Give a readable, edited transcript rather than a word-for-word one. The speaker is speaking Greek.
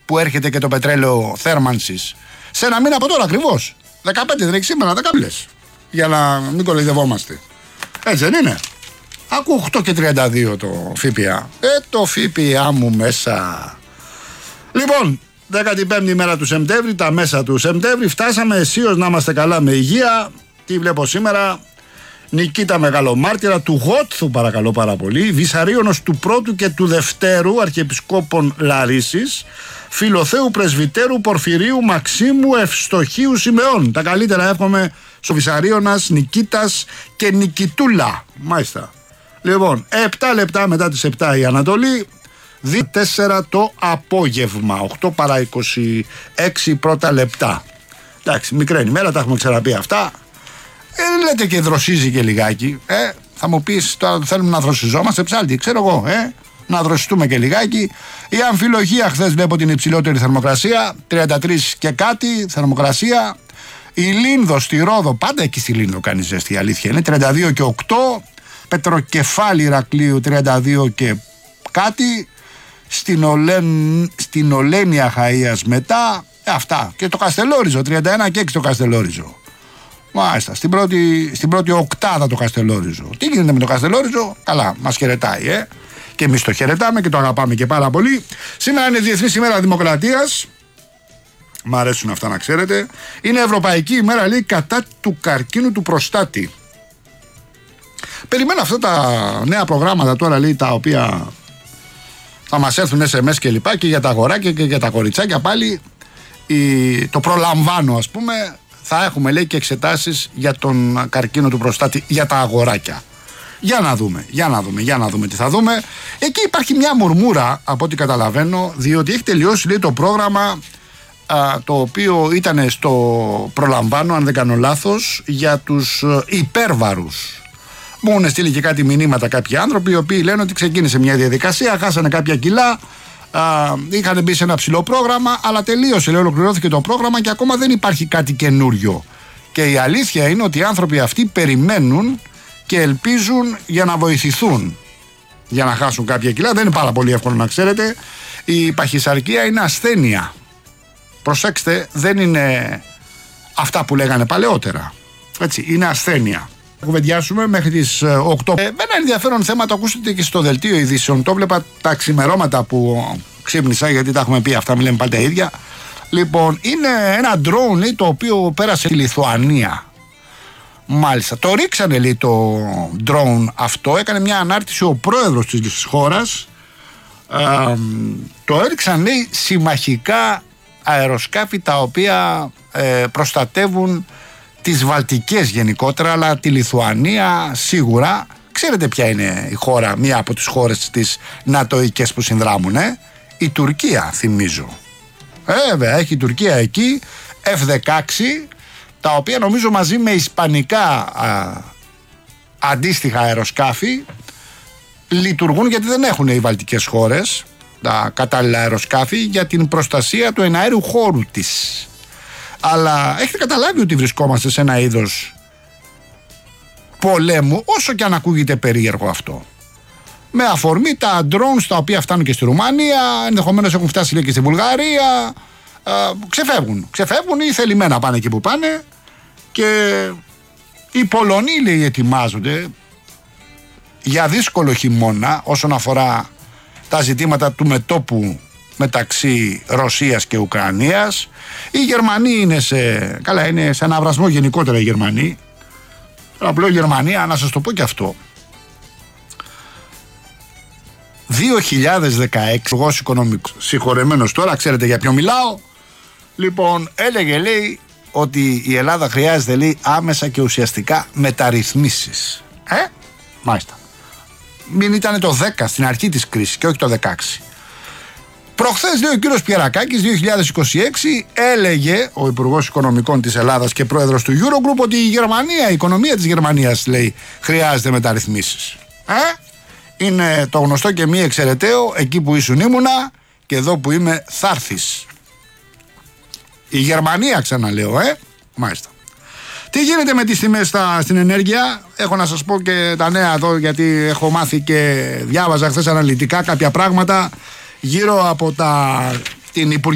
που έρχεται και το πετρέλαιο θέρμανσης. Σε ένα μήνα από τώρα ακριβώς. 15 δεν έχει σήμερα, 10 λες. Για να μην κοροϊδευόμαστε. Έτσι δεν είναι? Ακούω 8 και 32 το ΦΠΑ. Το ΦΠΑ μου μέσα. Λοιπόν, 15η μέρα του Σεπτέμβρη, τα μέσα του Σεπτέμβρη. Φτάσαμε αισίως να είμαστε καλά με υγεία. Τι βλέπω σήμερα? Νικήτα Μεγαλομάρτυρα του Γότθου, παρακαλώ πάρα πολύ. Βυσαρίωνος του πρώτου και του δευτέρου Αρχιεπισκόπων Λαρίσης. Φιλοθέου Πρεσβυτέρου Πορφυρίου Μαξίμου Ευστοχίου Σιμεών. Τα καλύτερα εύχομαι στο Βυσαρίωνας, Νικήτας και Νικητούλα. Μάλιστα. Λοιπόν, 7 λεπτά μετά τις 7 η Ανατολή, 2-4 το απόγευμα, 8 παρά 26 πρώτα λεπτά. Εντάξει, μικρή ημέρα, τα έχουμε ξαναπεί αυτά. Λέτε και δροσίζει και λιγάκι. Θα μου πεις τώρα θέλουμε να δροσιζόμαστε, ψάλτη, ξέρω εγώ, να δροσιστούμε και λιγάκι. Η αμφιλογία χθες βλέπω την υψηλότερη θερμοκρασία, 33 και κάτι θερμοκρασία. Η Λίνδο στη Ρόδο, πάντα εκεί στη Λίνδο κάνει ζέστη, η αλήθεια είναι, 32 και 8. Πετροκεφάλι Ηρακλείου 32 και κάτι. Στην Ολένια Χαΐας μετά. Αυτά. Και το Καστελόριζο 31 και 6 το Καστελόριζο. Μάλιστα. Στην πρώτη οκτάδα το Καστελόριζο. Τι γίνεται με το Καστελόριζο? Καλά, μας χαιρετάει, Και εμείς το χαιρετάμε και το αγαπάμε και πάρα πολύ. Σήμερα είναι Διεθνής ημέρα Δημοκρατίας. Μ' αρέσουν αυτά να ξέρετε. Είναι Ευρωπαϊκή ημέρα, λέει, κατά του καρκίνου του προστάτη. Περιμένω αυτά τα νέα προγράμματα τώρα, λέει, τα οποία θα μας έρθουν SMS και λοιπά, και για τα αγοράκια και για τα κοριτσάκια πάλι. Το προλαμβάνω, ας πούμε. Θα έχουμε, λέει, και εξετάσεις για τον καρκίνο του προστάτη για τα αγοράκια. Για να δούμε τι θα δούμε. Εκεί υπάρχει μια μουρμούρα, από ό,τι καταλαβαίνω, διότι έχει τελειώσει, λέει, το πρόγραμμα το οποίο ήταν στο προλαμβάνω, αν δεν κάνω λάθος, για τους υπέρβαρους. Μου έχουν στείλει και κάτι μηνύματα κάποιοι άνθρωποι, οι οποίοι λένε ότι ξεκίνησε μια διαδικασία, χάσανε κάποια κιλά, είχαν μπει σε ένα ψηλό πρόγραμμα, αλλά τελείωσε, λέει, ολοκληρώθηκε το πρόγραμμα και ακόμα δεν υπάρχει κάτι καινούριο. Και η αλήθεια είναι ότι οι άνθρωποι αυτοί περιμένουν και ελπίζουν για να βοηθηθούν για να χάσουν κάποια κιλά. Δεν είναι πάρα πολύ εύκολο, να ξέρετε. Η παχυσαρκία είναι ασθένεια. Προσέξτε, δεν είναι αυτά που λέγανε παλαιότερα. Έτσι, είναι ασθένεια. Κουβεντιάσουμε μέχρι τις 8. Με ένα ενδιαφέρον θέμα, το ακούσατε και στο δελτίο ειδήσεων. Το βλέπα τα ξημερώματα που ξύπνησα, γιατί τα έχουμε πει αυτά, μην λέμε πάλι τα ίδια. Λοιπόν, είναι ένα drone, λέει, το οποίο πέρασε στη Λιθουανία. Μάλιστα. Το ρίξανε, λέει, το drone αυτό. Έκανε μια ανάρτηση ο πρόεδρος της χώρας. Το έριξαν, λέει, συμμαχικά αεροσκάφη τα οποία προστατεύουν τις Βαλτικές γενικότερα, αλλά τη Λιθουανία σίγουρα. Ξέρετε ποια είναι η χώρα, μία από τις χώρες της νατοικές που συνδράμουν, η Τουρκία, θυμίζω. Βέβαια, έχει η Τουρκία εκεί F-16, τα οποία νομίζω μαζί με ισπανικά αντίστοιχα αεροσκάφη λειτουργούν, γιατί δεν έχουν οι βαλτικές χώρες τα κατάλληλα αεροσκάφη για την προστασία του εναέριου χώρου της. Αλλά έχετε καταλάβει ότι βρισκόμαστε σε ένα είδος πολέμου, όσο και αν ακούγεται περίεργο αυτό. Με αφορμή τα drones τα οποία φτάνουν και στη Ρουμανία, ενδεχομένως έχουν φτάσει, λέει, και στη Βουλγαρία. Ξεφεύγουν ή θελημένα πάνε εκεί που πάνε. Και οι Πολωνοί, λέει, ετοιμάζονται για δύσκολο χειμώνα όσον αφορά τα ζητήματα του μετώπου μεταξύ Ρωσίας και Ουκρανίας. Οι Γερμανοί είναι είναι σε αναβρασμό γενικότερα οι Γερμανοί. Απλό η Γερμανία, να σας το πω και αυτό. 2016, υπουργός οικονομικός, συγχωρεμένος τώρα, ξέρετε για ποιο μιλάω. Λοιπόν, έλεγε, λέει, ότι η Ελλάδα χρειάζεται, λέει, άμεσα και ουσιαστικά μεταρρυθμίσεις. Μάλιστα. Μην ήταν το 10 στην αρχή της κρίσης και όχι το 16. Προχθές, λέει, ο κύριος Πιερακάκης, 2026, έλεγε ο Υπουργός Οικονομικών της Ελλάδας και πρόεδρος του Eurogroup ότι η οικονομία της Γερμανίας, λέει, χρειάζεται μεταρρυθμίσεις. Είναι το γνωστό και μη εξαιρεταίο, εκεί που ήσουν ήμουνα και εδώ που είμαι θα έρθεις. Η Γερμανία, ξαναλέω, μάλιστα. Τι γίνεται με τις τιμές στην ενέργεια? Έχω να σας πω και τα νέα εδώ, γιατί έχω μάθει και διάβαζα χθες αναλυτικά κάποια πράγματα γύρω από την